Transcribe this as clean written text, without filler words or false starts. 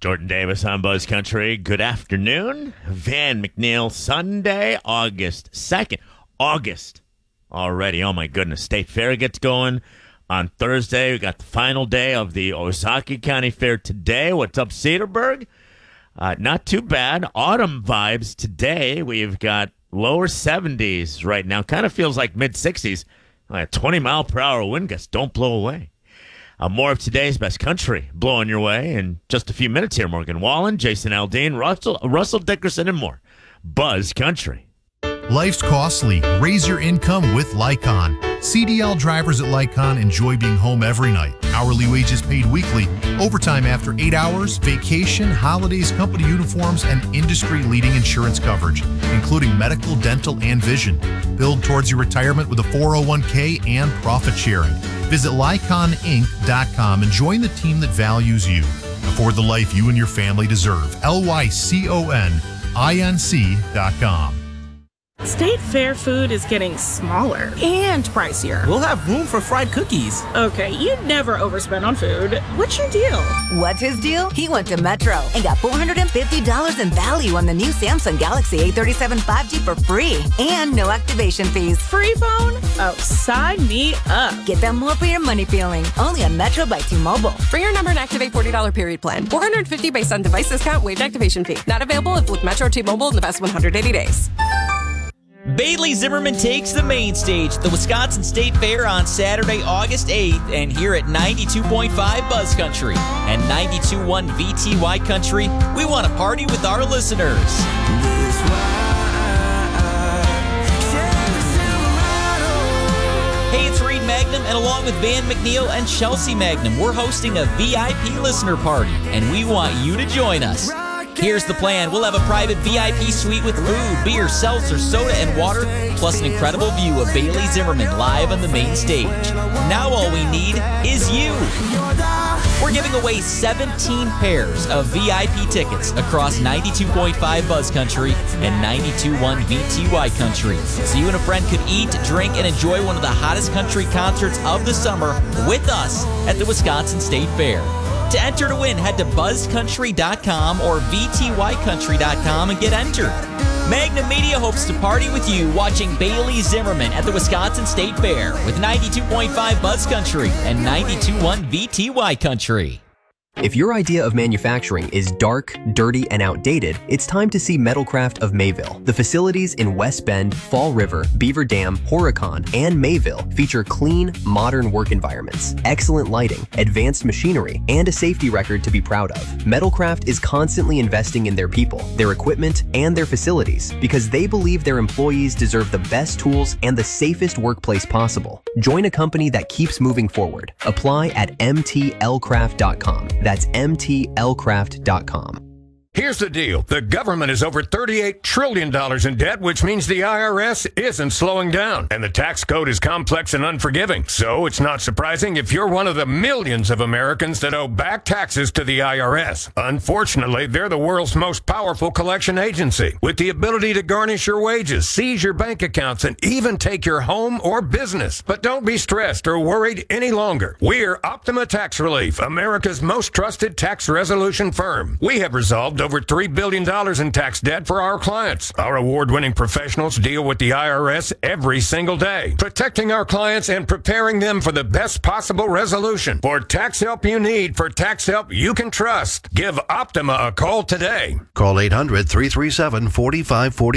Jordan Davis on Buzz Country. Good afternoon. Van McNeil, Sunday, August 2nd. August already. Oh, my goodness. State Fair gets going on Thursday. We got the final day of the Ozaukee County Fair today. What's up, Cedarburg? Not too bad. Autumn vibes today. We've got lower 70s right now. Kind of feels like mid-60s. 20-mile-per-hour wind gusts don't blow away. More of today's best country blowing your way in just a few minutes here. Morgan Wallen, Jason Aldean, Russell Dickerson, and more. Buzz Country. Life's costly. Raise your income with Lycon. CDL drivers at Lycon enjoy being home every night. Hourly wages paid weekly, overtime after 8 hours, vacation, holidays, company uniforms, and industry-leading insurance coverage, including medical, dental, and vision. Build towards your retirement with a 401k and profit sharing. Visit LyconInc.com and join the team that values you. Afford the life you and your family deserve. LYCONINC.com. State Fair food is getting smaller and pricier. We'll have room for fried cookies. Okay, you never overspend on food. What's your deal? What's his deal? He went to Metro and got $450 in value on the new Samsung Galaxy A37 5G for free and no activation fees. Free phone? Oh, sign me up. Get that more for your money feeling. Only on Metro by T-Mobile. For your number and activate $40 period plan. $450 based on device discount, waived activation fee. Not available if with Metro T-Mobile in the past 180 days. Bailey Zimmerman takes the main stage, the Wisconsin State Fair on Saturday, August 8th, and here at 92.5 Buzz Country and 92.1 VTY Country, we want to party with our listeners. Hey, it's Reed Magnum, and along with Van McNeil and Chelsea Magnum, we're hosting a VIP listener party, and we want you to join us. Here's the plan. We'll have a private VIP suite with food, beer, seltzer, soda, and water, plus an incredible view of Bailey Zimmerman live on the main stage. Now all we need is you. We're giving away 17 pairs of VIP tickets across 92.5 Buzz Country and 92.1 VTY Country. So you and a friend could eat, drink, and enjoy one of the hottest country concerts of the summer with us at the Wisconsin State Fair. To enter to win, head to buzzcountry.com or vtycountry.com and get entered. Magnum Media hopes to party with you watching Bailey Zimmerman at the Wisconsin State Fair with 92.5 Buzz Country and 92.1 VTY Country. If your idea of manufacturing is dark, dirty, and outdated, it's time to see Metalcraft of Mayville. The facilities in West Bend, Fall River, Beaver Dam, Horicon, and Mayville feature clean, modern work environments, excellent lighting, advanced machinery, and a safety record to be proud of. Metalcraft is constantly investing in their people, their equipment, and their facilities because they believe their employees deserve the best tools and the safest workplace possible. Join a company that keeps moving forward. Apply at mtlcraft.com. That's mtlcraft.com. Here's the deal. The government is over $38 trillion in debt, which means the IRS isn't slowing down. And the tax code is complex and unforgiving. So it's not surprising if you're one of the millions of Americans that owe back taxes to the IRS. Unfortunately, they're the world's most powerful collection agency, with the ability to garnish your wages, seize your bank accounts, and even take your home or business. But don't be stressed or worried any longer. We're Optima Tax Relief, America's most trusted tax resolution firm. We have resolved over $3 billion in tax debt for our clients. Our award-winning professionals deal with the IRS every single day, protecting our clients and preparing them for the best possible resolution. For tax help you need, for tax help you can trust, give Optima a call today. Call 800-337-4540.